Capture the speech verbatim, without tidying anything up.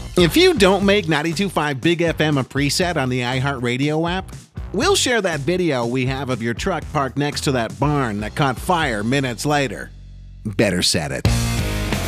If you don't make ninety-two point five Big F M a preset on the iHeartRadio app, we'll share that video we have of your truck parked next to that barn that caught fire minutes later. Better set it.